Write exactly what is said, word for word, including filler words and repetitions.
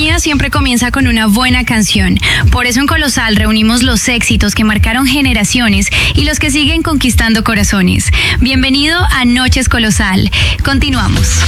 día siempre comienza con una buena canción. Por eso en Colosal reunimos los éxitos que marcaron generaciones y los que siguen conquistando corazones. Bienvenido a Noches Colosal. Continuamos.